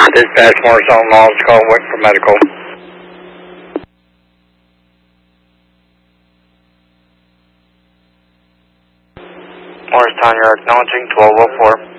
Dispatch Morristown Laws, call wait for medical. Morristown, you're acknowledging 1204.